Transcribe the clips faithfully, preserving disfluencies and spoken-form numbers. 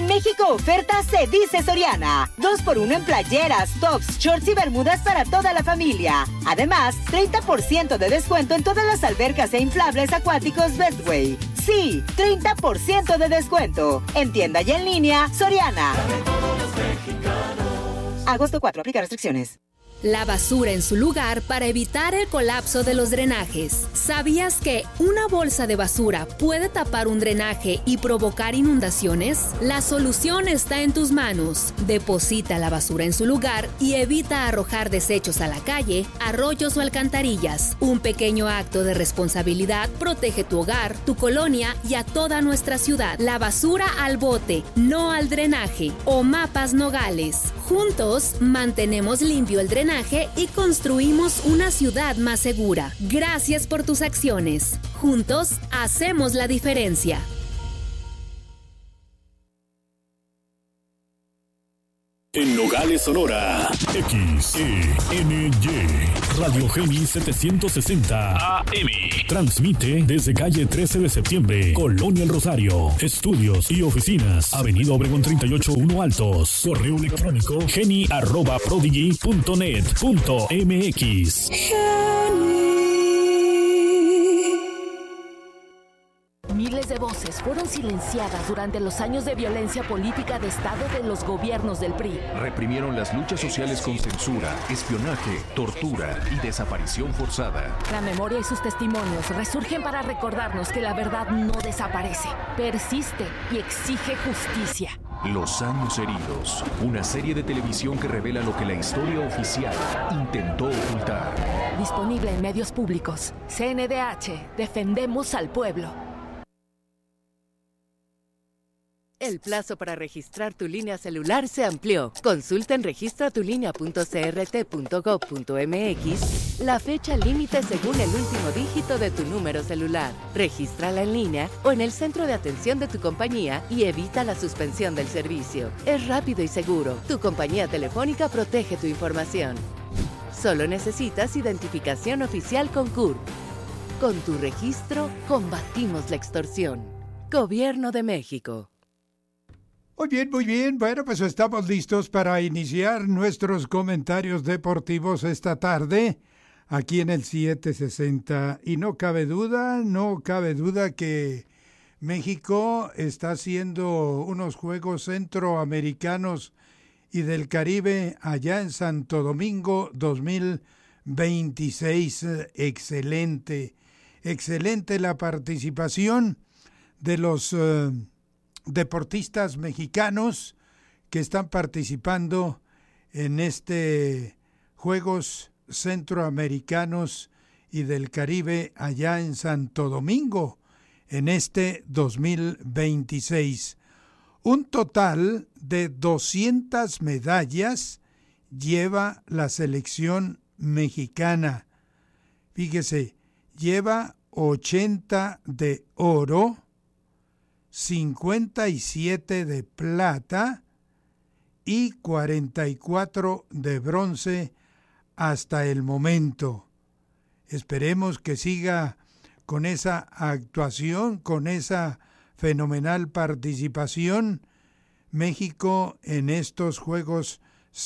En México oferta se dice Soriana. dos por uno en playeras, tops, shorts y bermudas para toda la familia. Además, treinta por ciento de descuento en todas las albercas e inflables acuáticos Bestway. Sí, treinta por ciento de descuento. En tienda y en línea, Soriana. Agosto cuatro, aplica restricciones. La basura en su lugar para evitar el colapso de los drenajes. ¿Sabías que una bolsa de basura puede tapar un drenaje y provocar inundaciones? La solución está en tus manos. Deposita la basura en su lugar y evita arrojar desechos a la calle, arroyos o alcantarillas. Un pequeño acto de responsabilidad protege tu hogar, tu colonia y a toda nuestra ciudad. La basura al bote, no al drenaje. OMAPAS Nogales. Juntos mantenemos limpio el drenaje y construimos una ciudad más segura. Gracias por tus acciones. Juntos hacemos la diferencia. En Nogales, Sonora, X E N Y, Radio Geni setecientos sesenta A M. Transmite desde calle trece de septiembre, Colonia El Rosario. Estudios y oficinas, Avenida Obregón treinta y ocho uno Altos. Correo electrónico geni arroba prodigy punto net punto m x. Miles de voces fueron silenciadas durante los años de violencia política de Estado de los gobiernos del P R I. Reprimieron las luchas sociales con censura, espionaje, tortura y desaparición forzada. La memoria y sus testimonios resurgen para recordarnos que la verdad no desaparece, persiste y exige justicia. Los años heridos, una serie de televisión que revela lo que la historia oficial intentó ocultar. Disponible en medios públicos. C N D H, defendemos al pueblo. El plazo para registrar tu línea celular se amplió. Consulta en registra tu línea punto c r t punto gov punto m x la fecha límite según el último dígito de tu número celular. Regístrala en línea o en el centro de atención de tu compañía y evita la suspensión del servicio. Es rápido y seguro. Tu compañía telefónica protege tu información. Solo necesitas identificación oficial con C U R P. Con tu registro, combatimos la extorsión. Gobierno de México. Muy bien, muy bien. Bueno, pues estamos listos para iniciar nuestros comentarios deportivos esta tarde aquí en el setecientos sesenta. Y no cabe duda, no cabe duda que México está haciendo unos Juegos Centroamericanos y del Caribe allá en Santo Domingo dos mil veintiséis. Excelente, excelente la participación de los Uh, deportistas mexicanos que están participando en este Juegos Centroamericanos y del Caribe allá en Santo Domingo en este dos mil veintiséis. Un total de doscientas medallas lleva la selección mexicana. Fíjese, lleva ochenta de oro, cincuenta y siete de plata y cuarenta y cuatro de bronce hasta el momento. Esperemos que siga con esa actuación, con esa fenomenal participación México en estos Juegos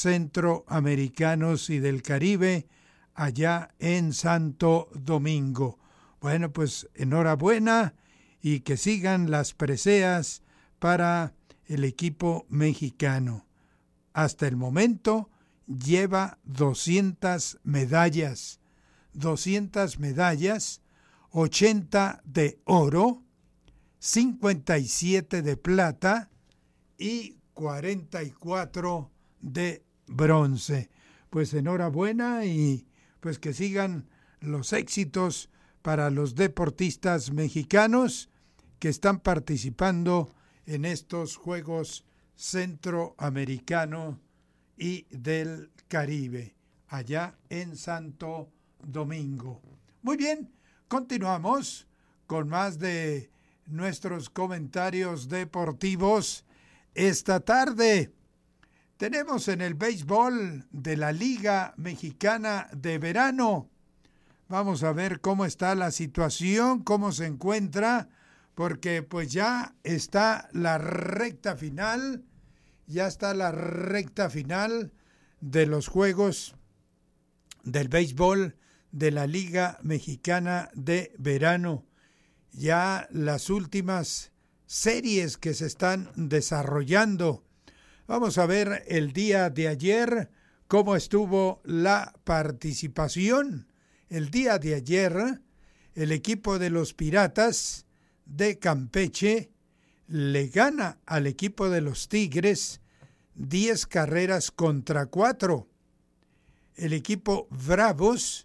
Centroamericanos y del Caribe allá en Santo Domingo. Bueno, pues enhorabuena y que sigan las preseas para el equipo mexicano. Hasta el momento lleva doscientas medallas, doscientas medallas, ochenta de oro, cincuenta y siete de plata y cuarenta y cuatro de bronce. Pues enhorabuena y pues que sigan los éxitos para los deportistas mexicanos que están participando en estos Juegos Centroamericanos y del Caribe, allá en Santo Domingo. Muy bien, continuamos con más de nuestros comentarios deportivos esta tarde. Tenemos en el béisbol de la Liga Mexicana de Verano. Vamos a ver cómo está la situación, cómo se encuentra, porque pues ya está la recta final, ya está la recta final de los juegos del béisbol de la Liga Mexicana de Verano. Ya las últimas series que se están desarrollando. Vamos a ver el día de ayer cómo estuvo la participación. El día de ayer, el equipo de los Piratas de Campeche le gana al equipo de los Tigres diez carreras contra cuatro. El equipo Bravos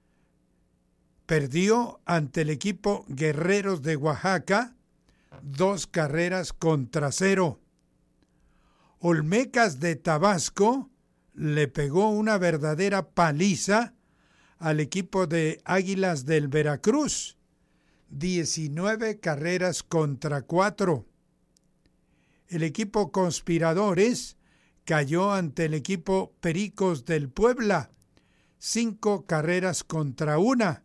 perdió ante el equipo Guerreros de Oaxaca dos carreras contra cero. Olmecas de Tabasco le pegó una verdadera paliza al equipo de Águilas del Veracruz, diecinueve carreras contra cuatro. El equipo Conspiradores cayó ante el equipo Pericos del Puebla, cinco carreras contra una.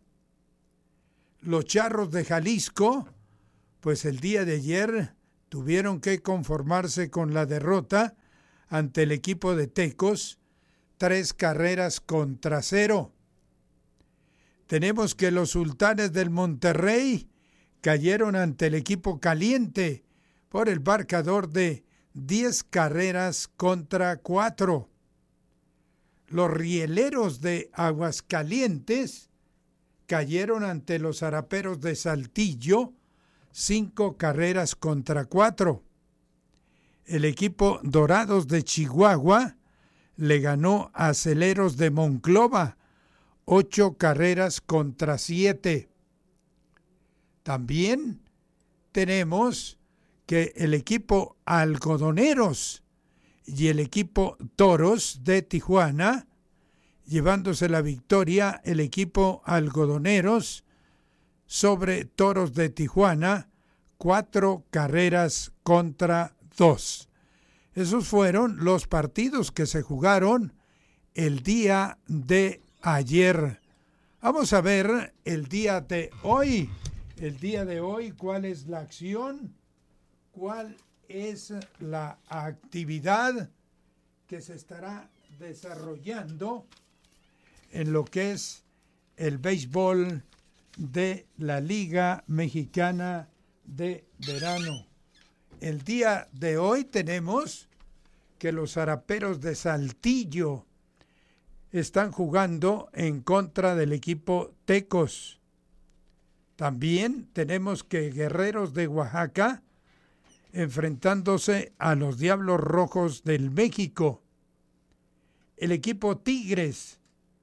Los Charros de Jalisco, pues el día de ayer tuvieron que conformarse con la derrota ante el equipo de Tecos, tres carreras contra cero. Tenemos que los Sultanes del Monterrey cayeron ante el equipo Caliente por el marcador de diez carreras contra cuatro. Los Rieleros de Aguascalientes cayeron ante los Araperos de Saltillo, cinco carreras contra cuatro. El equipo Dorados de Chihuahua le ganó a Aceleros de Monclova, ocho carreras contra siete. También tenemos que el equipo Algodoneros y el equipo Toros de Tijuana, llevándose la victoria el equipo Algodoneros sobre Toros de Tijuana, cuatro carreras contra dos. Esos fueron los partidos que se jugaron el día de ayer. Vamos a ver el día de hoy. El día de hoy, ¿cuál es la acción? ¿Cuál es la actividad que se estará desarrollando en lo que es el béisbol de la Liga Mexicana de Verano? El día de hoy tenemos que los Araperos de Saltillo están jugando en contra del equipo Tecos. También tenemos que Guerreros de Oaxaca enfrentándose a los Diablos Rojos del México. El equipo Tigres,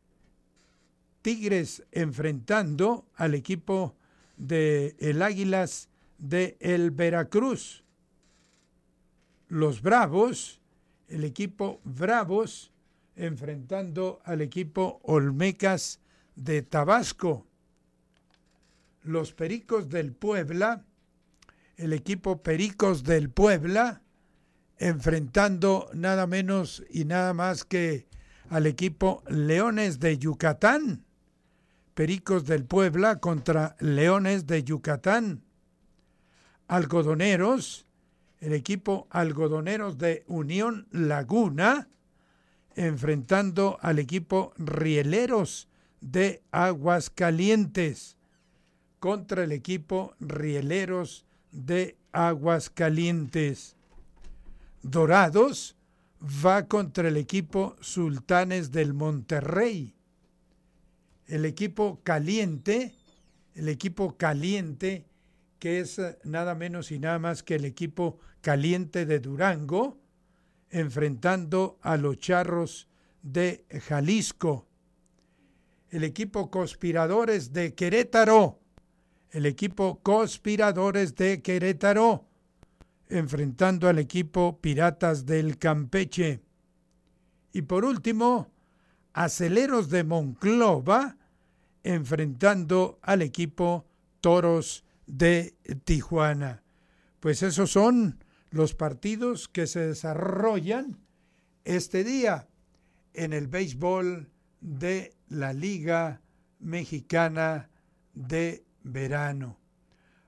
Tigres enfrentando al equipo de el Águilas de el Veracruz. Los Bravos, el equipo Bravos enfrentando al equipo Olmecas de Tabasco. Los Pericos del Puebla, el equipo Pericos del Puebla enfrentando nada menos y nada más que al equipo Leones de Yucatán. Pericos del Puebla contra Leones de Yucatán. Algodoneros, el equipo Algodoneros de Unión Laguna enfrentando al equipo Rieleros de Aguascalientes contra el equipo Rieleros de Aguascalientes. Dorados va contra el equipo Sultanes del Monterrey. El equipo Caliente, el equipo Caliente, que es nada menos y nada más que el equipo Caliente de Durango, enfrentando a los Charros de Jalisco. El equipo Conspiradores de Querétaro, el equipo Conspiradores de Querétaro, enfrentando al equipo Piratas del Campeche. Y por último, Aceleros de Monclova, enfrentando al equipo Toros de Tijuana. Pues esos son los partidos que se desarrollan este día en el béisbol de la Liga Mexicana de Verano.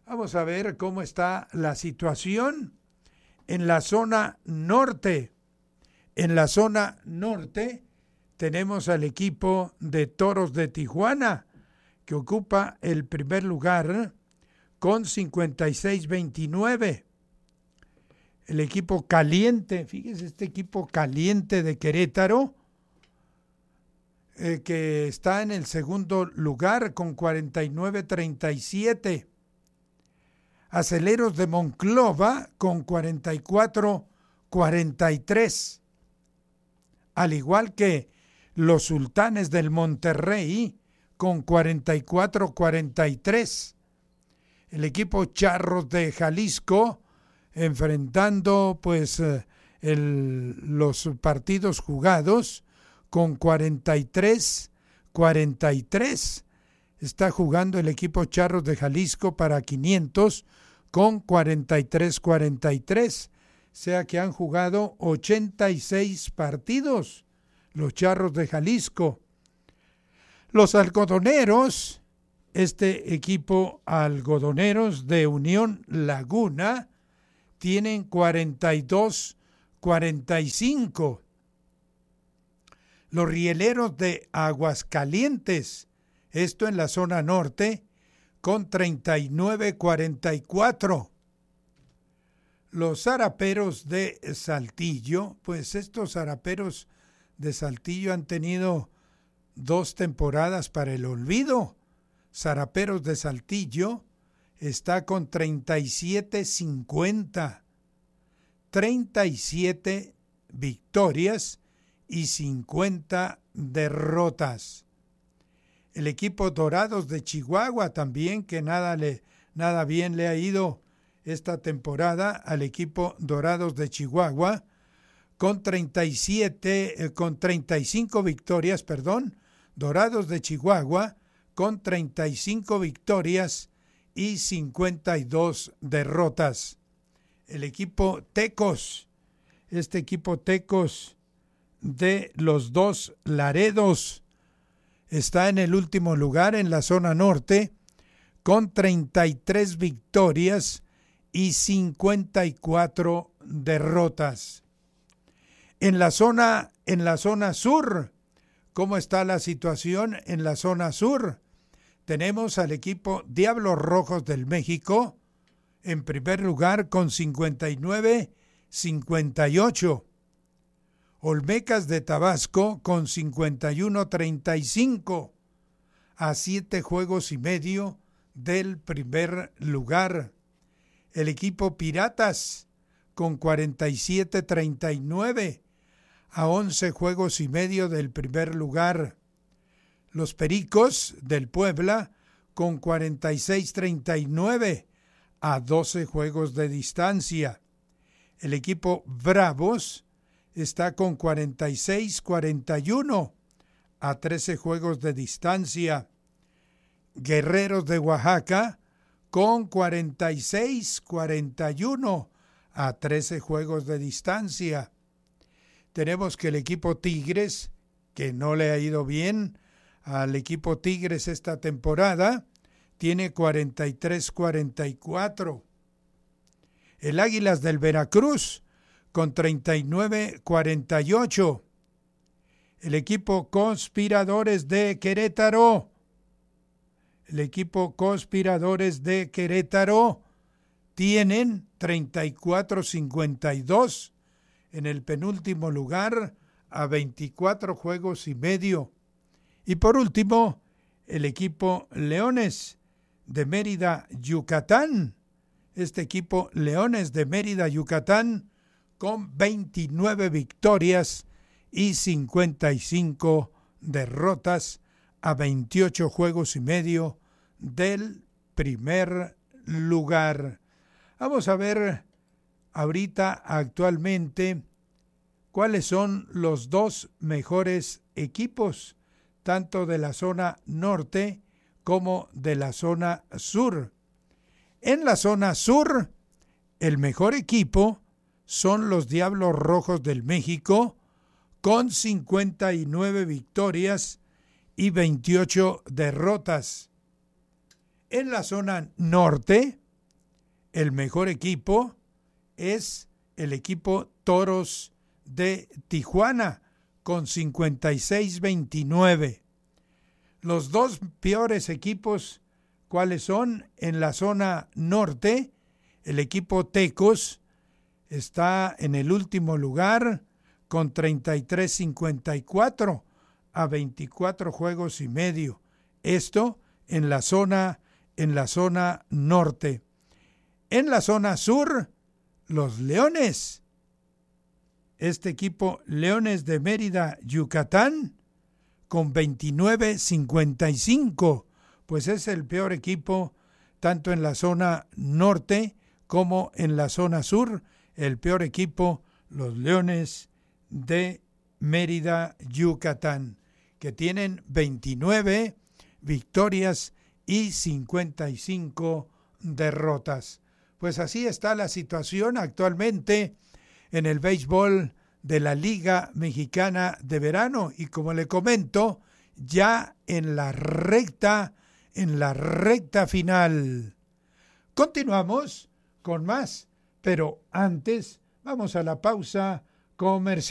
Vamos a ver cómo está la situación en la zona norte. En la zona norte tenemos al equipo de Toros de Tijuana, que ocupa el primer lugar con cincuenta y seis veintinueve. El equipo caliente, fíjese, este equipo caliente de Querétaro, eh, que está en el segundo lugar con cuarenta y nueve treinta y siete. Aceleros de Monclova con cuarenta y cuatro cuarenta y tres. Al igual que los Sultanes del Monterrey con cuarenta y cuatro cuarenta y tres. El equipo Charros de Jalisco enfrentando pues el, los partidos jugados con cuarenta y tres cuarenta y tres. Está jugando el equipo Charros de Jalisco para quinientos con cuarenta y tres cuarenta y tres. O sea que han jugado ochenta y seis partidos los Charros de Jalisco. Los algodoneros, este equipo algodoneros de Unión Laguna, tienen cuarenta y dos cuarenta y cinco. Los rieleros de Aguascalientes, esto en la zona norte, con treinta y nueve cuarenta y cuatro. Los zaraperos de Saltillo, pues estos zaraperos de Saltillo han tenido dos temporadas para el olvido. Zaraperos de Saltillo está con treinta y siete cincuenta, treinta y siete victorias y cincuenta derrotas. El equipo Dorados de Chihuahua también, que nada, le, nada bien le ha ido esta temporada al equipo Dorados de Chihuahua, con treinta y siete, eh, con treinta y cinco victorias, perdón, Dorados de Chihuahua, con treinta y cinco victorias y cincuenta y dos derrotas. El equipo Tecos, este equipo Tecos de los Dos Laredos, está en el último lugar en la zona norte, con treinta y tres victorias y cincuenta y cuatro derrotas. En la zona, en la zona sur, ¿cómo está la situación en la zona sur? Tenemos al equipo Diablos Rojos del México en primer lugar con cincuenta y nueve cincuenta y ocho. Olmecas de Tabasco con cincuenta y uno treinta y cinco, a siete juegos y medio del primer lugar. El equipo Piratas con cuarenta y siete treinta y nueve, a once juegos y medio del primer lugar. Los Pericos del Puebla con cuarenta y seis treinta y nueve, a doce juegos de distancia. El equipo Bravos está con cuarenta y seis cuarenta y uno, a trece juegos de distancia. Guerreros de Oaxaca con cuarenta y seis cuarenta y uno, a trece juegos de distancia. Tenemos que el equipo Tigres, que no le ha ido bien al equipo Tigres esta temporada, tiene cuarenta y tres cuarenta y cuatro. El Águilas del Veracruz con treinta y nueve cuarenta y ocho. El equipo Conspiradores de Querétaro. El equipo Conspiradores de Querétaro tienen treinta y cuatro cincuenta y dos en el penúltimo lugar, a veinticuatro juegos y medio. Y por último, el equipo Leones de Mérida, Yucatán. Este equipo Leones de Mérida, Yucatán, con veintinueve victorias y cincuenta y cinco derrotas, a veintiocho juegos y medio del primer lugar. Vamos a ver ahorita actualmente cuáles son los dos mejores equipos, tanto de la zona norte como de la zona sur. En la zona sur, el mejor equipo son los Diablos Rojos del México, con cincuenta y nueve victorias y veintiocho derrotas. En la zona norte, el mejor equipo es el equipo Toros de Tijuana con cincuenta y seis veintinueve. Los dos peores equipos, ¿cuáles son? En la zona norte, el equipo Tecos está en el último lugar con treinta y tres cincuenta y cuatro a veinticuatro juegos y medio. Esto en la zona en la zona norte. En la zona sur, los Leones. Este equipo Leones de Mérida, Yucatán, con veintinueve cincuenta y cinco, pues es el peor equipo tanto en la zona norte como en la zona sur. El peor equipo, los Leones de Mérida, Yucatán, que tienen veintinueve victorias y cincuenta y cinco derrotas. Pues así está la situación actualmente en el béisbol de la Liga Mexicana de Verano, y como le comento, ya en la recta, en la recta final. Continuamos con más, pero antes vamos a la pausa comercial.